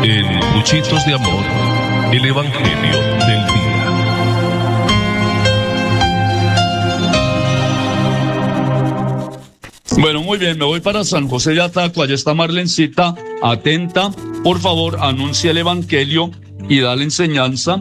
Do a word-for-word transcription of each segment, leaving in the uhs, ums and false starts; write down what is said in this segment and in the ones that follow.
En Puchitos de Amor, el Evangelio del Día. Bueno, muy bien, me voy para San José de Ataco. Allá está Marlencita, atenta. Por favor, anuncia el Evangelio y da la enseñanza.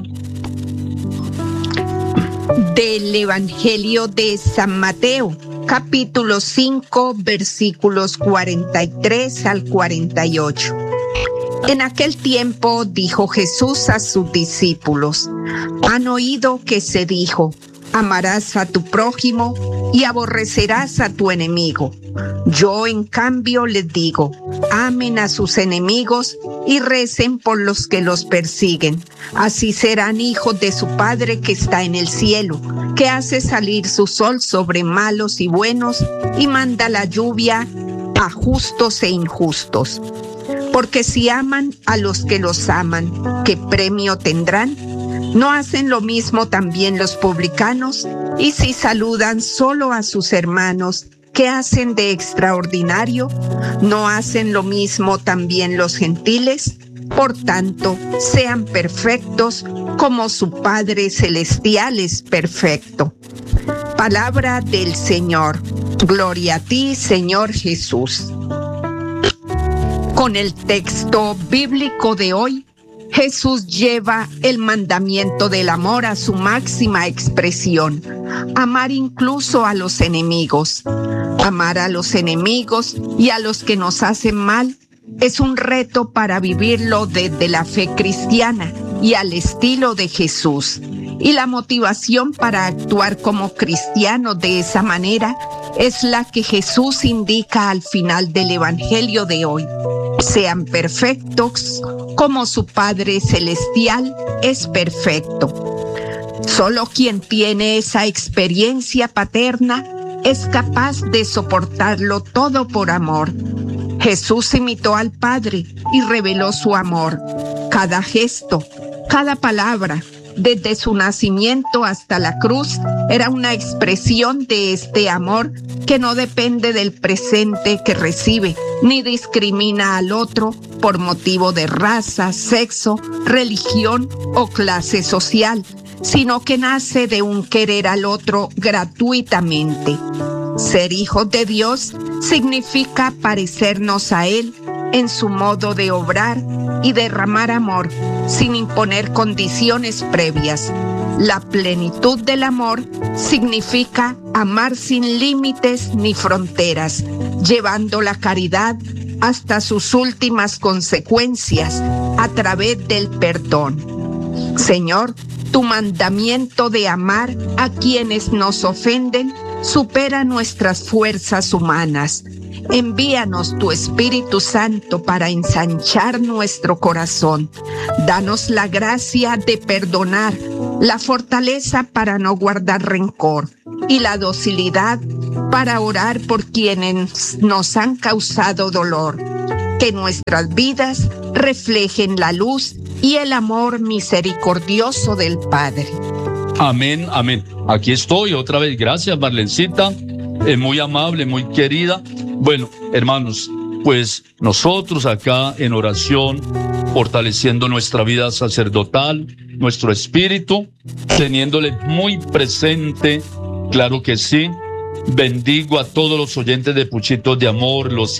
Del Evangelio de San Mateo, capítulo cinco, versículos cuarenta y tres al cuarenta y ocho. En aquel tiempo dijo Jesús a sus discípulos: han oído que se dijo, amarás a tu prójimo y aborrecerás a tu enemigo. Yo, en cambio, les digo, amen a sus enemigos y recen por los que los persiguen. Así serán hijos de su Padre que está en el cielo, que hace salir su sol sobre malos y buenos y manda la lluvia a justos e injustos. Porque si aman a los que los aman, ¿qué premio tendrán? ¿No hacen lo mismo también los publicanos? Y si saludan solo a sus hermanos, ¿qué hacen de extraordinario? ¿No hacen lo mismo también los gentiles? Por tanto, sean perfectos como su Padre Celestial es perfecto. Palabra del Señor. Gloria a ti, Señor Jesús. Con el texto bíblico de hoy, Jesús lleva el mandamiento del amor a su máxima expresión. Amar incluso a los enemigos. Amar a los enemigos y a los que nos hacen mal es un reto para vivirlo desde la fe cristiana y al estilo de Jesús. Y la motivación para actuar como cristianos de esa manera es la que Jesús indica al final del Evangelio de hoy. Sean perfectos como su Padre Celestial es perfecto. Solo quien tiene esa experiencia paterna es capaz de soportarlo todo por amor. Jesús imitó al Padre y reveló su amor. Cada gesto, cada palabra, desde su nacimiento hasta la cruz, era una expresión de este amor que no depende del presente que recibe, ni discrimina al otro por motivo de raza, sexo, religión o clase social, sino que nace de un querer al otro gratuitamente. Ser hijos de Dios significa parecernos a Él en su modo de obrar y derramar amor sin imponer condiciones previas. La plenitud del amor significa amar sin límites ni fronteras, llevando la caridad hasta sus últimas consecuencias a través del perdón. Señor, tu mandamiento de amar a quienes nos ofenden supera nuestras fuerzas humanas. Envíanos tu Espíritu Santo para ensanchar nuestro corazón. Danos la gracia de perdonar, la fortaleza para no guardar rencor y la docilidad para orar por quienes nos han causado dolor. Que nuestras vidas reflejen la luz y el amor misericordioso del Padre. Amén, amén. Aquí estoy otra vez. Gracias, Marlencita. Es muy amable, muy querida. Bueno, hermanos, pues nosotros acá en oración, fortaleciendo nuestra vida sacerdotal, nuestro espíritu, teniéndole muy presente, claro que sí. Bendigo a todos los oyentes de Puchitos de Amor, los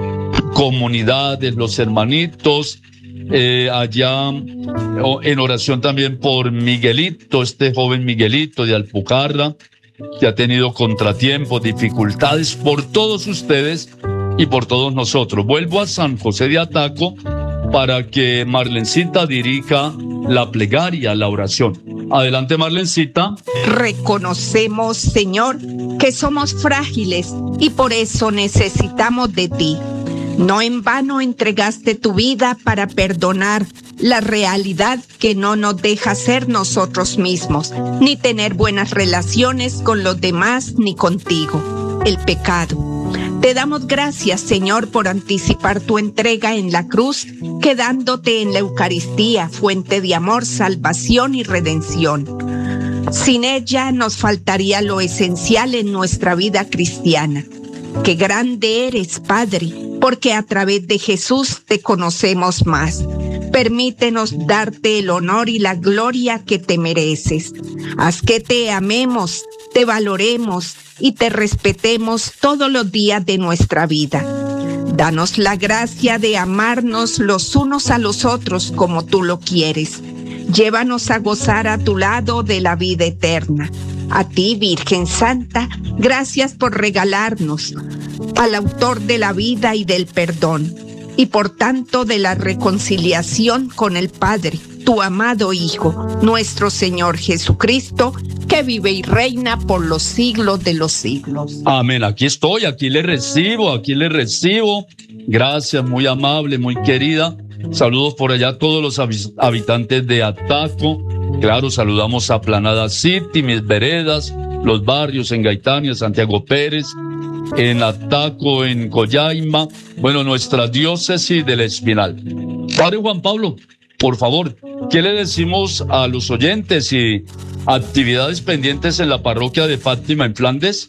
comunidades, los hermanitos, eh, allá en oración también por Miguelito, este joven Miguelito de Alpujarra, que ha tenido contratiempos, dificultades, por todos ustedes y por todos nosotros. Vuelvo a San José de Ataco para que Marlencita dirija la plegaria, la oración. Adelante, Marlencita. Reconocemos, Señor, que somos frágiles y por eso necesitamos de ti. No en vano entregaste tu vida para perdonar la realidad que no nos deja ser nosotros mismos, ni tener buenas relaciones con los demás ni contigo, el pecado. Te damos gracias, Señor, por anticipar tu entrega en la cruz, quedándote en la Eucaristía, fuente de amor, salvación y redención. Sin ella nos faltaría lo esencial en nuestra vida cristiana. Qué grande eres, Padre, porque a través de Jesús te conocemos más. Permítenos darte el honor y la gloria que te mereces. Haz que te amemos, te valoremos y te respetemos todos los días de nuestra vida. Danos la gracia de amarnos los unos a los otros como tú lo quieres. Llévanos a gozar a tu lado de la vida eterna. A ti, Virgen Santa, gracias por regalarnos al autor de la vida y del perdón, y por tanto de la reconciliación con el Padre, tu amado Hijo, nuestro Señor Jesucristo, que vive y reina por los siglos de los siglos. Amén. Aquí estoy, aquí le recibo, aquí le recibo. Gracias, muy amable, muy querida. Saludos por allá a todos los habitantes de Ataco. Claro, saludamos a Planada City, Mis Veredas, los barrios en Gaitania, Santiago Pérez, en Ataco, en Coyaima. Bueno, nuestra diócesis del Espinal. Padre Juan Pablo, por favor, ¿qué le decimos a los oyentes y actividades pendientes en la parroquia de Fátima en Flandes?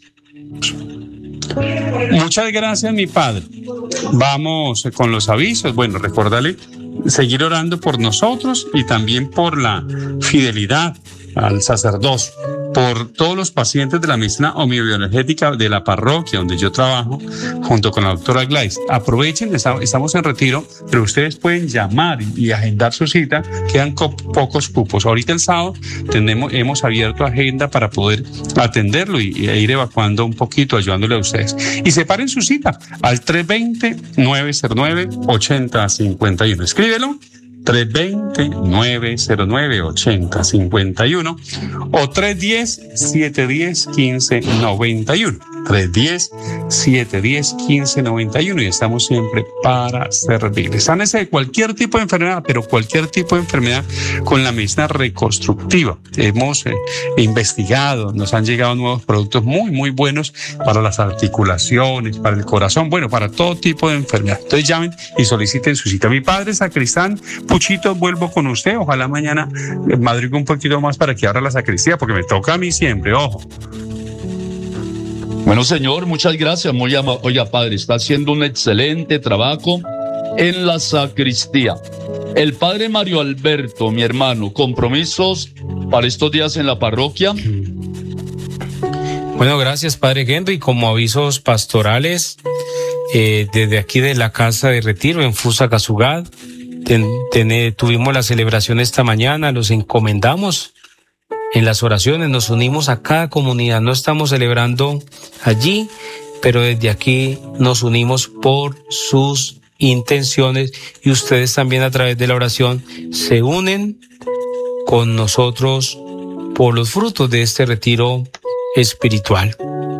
Muchas gracias, mi padre. Vamos con los avisos. Bueno, recordarle seguir orando por nosotros y también por la fidelidad al sacerdocio, por todos los pacientes de la medicina homeobioenergética de la parroquia donde yo trabajo, junto con la doctora Glais. Aprovechen, estamos en retiro, pero ustedes pueden llamar y agendar su cita, quedan pocos cupos. Ahorita el sábado tenemos, hemos abierto agenda para poder atenderlo y, y ir evacuando un poquito, ayudándole a ustedes. Y separen su cita al tres dos cero, nueve cero nueve, ocho cero cinco uno. Escríbelo. tres dos cero, nueve cero nueve, ocho cero cinco uno o tres uno cero, siete uno cero, uno cinco nueve uno. tres uno cero, siete uno cero, uno cinco nueve uno y estamos siempre para servirles. Sánese de cualquier tipo de enfermedad, pero cualquier tipo de enfermedad con la medicina reconstructiva. Hemos eh, investigado, nos han llegado nuevos productos muy, muy buenos para las articulaciones, para el corazón, bueno, para todo tipo de enfermedad. Entonces llamen y soliciten su cita. Mi padre sacristán, Puchito, vuelvo con usted. Ojalá mañana madrugue un poquito más para que abra la sacristía, porque me toca a mí siempre, ojo. Bueno, señor, muchas gracias. Muy amable. Oiga, padre, está haciendo un excelente trabajo en la sacristía. El padre Mario Alberto, mi hermano, compromisos para estos días en la parroquia. Bueno, gracias, padre Henry. Como avisos pastorales, eh, desde aquí de la Casa de Retiro en Fusagasugá, ten, ten, tuvimos la celebración esta mañana, los encomendamos. En las oraciones nos unimos a cada comunidad, no estamos celebrando allí, pero desde aquí nos unimos por sus intenciones y ustedes también a través de la oración se unen con nosotros por los frutos de este retiro espiritual.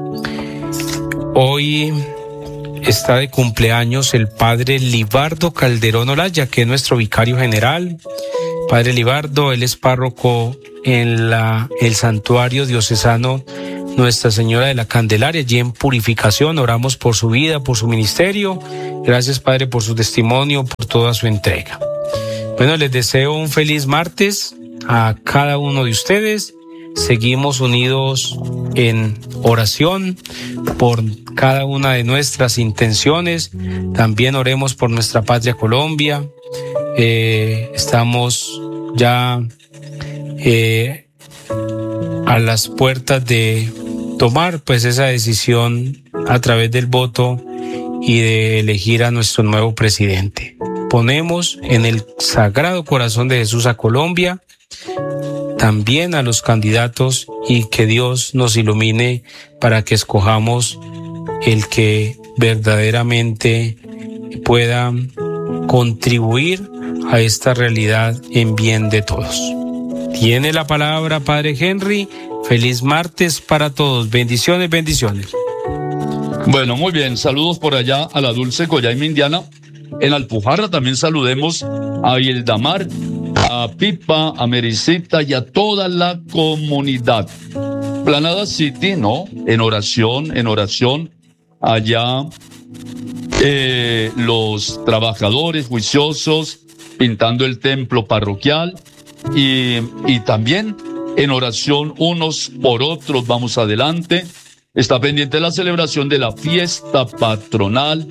Hoy está de cumpleaños el padre Libardo Calderón Olaya, que es nuestro vicario general. Padre Libardo, él es párroco en la, el santuario diocesano Nuestra Señora de la Candelaria, allí en Purificación. Oramos por su vida, por su ministerio. Gracias, Padre, por su testimonio, por toda su entrega. Bueno, les deseo un feliz martes a cada uno de ustedes. Seguimos unidos en oración por cada una de nuestras intenciones. También oremos por nuestra patria Colombia. Eh, estamos ya eh, a las puertas de tomar pues esa decisión a través del voto y de elegir a nuestro nuevo presidente. Ponemos en el Sagrado Corazón de Jesús a Colombia, también a los candidatos, y que Dios nos ilumine para que escojamos el que verdaderamente pueda contribuir a esta realidad en bien de todos. Tiene la palabra Padre Henry. Feliz martes para todos. Bendiciones, bendiciones. Bueno, muy bien. Saludos por allá a la Dulce Coyaima Indiana. En Alpujarra también saludemos a Ildamar, a Pipa, a Mericita y a toda la comunidad. Planada City, ¿no? En oración, en oración. Allá eh, los trabajadores juiciosos pintando el templo parroquial y, y también en oración unos por otros. Vamos adelante. Está pendiente la celebración de la fiesta patronal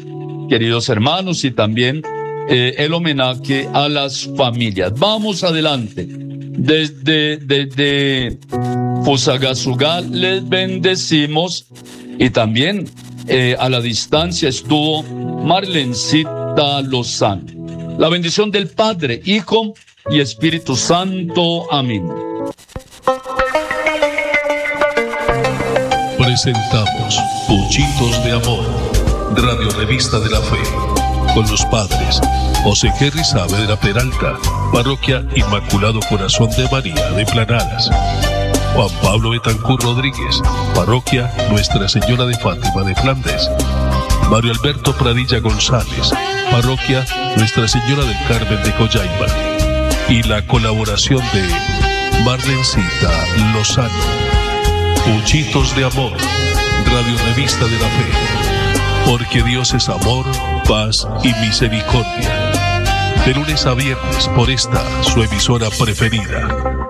queridos hermanos, y también eh, el homenaje a las familias. Vamos adelante. Desde, desde Fusagasugá les bendecimos, y también eh, a la distancia estuvo Marlencita Lozano. La bendición del Padre, Hijo y Espíritu Santo. Amén. Presentamos Puchitos de Amor, Radio Revista de la Fe, con los padres José Kerry Saavedra Peralta, Parroquia Inmaculado Corazón de María de Planadas; Juan Pablo Betancur Rodríguez, Parroquia Nuestra Señora de Fátima de Flandes; Mario Alberto Pradilla González, Parroquia Nuestra Señora del Carmen de Coyaima; y la colaboración de Marlencita Lozano. Puchitos de Amor, Radio Revista de la Fe, porque Dios es amor, paz y misericordia. De lunes a viernes por esta, su emisora preferida.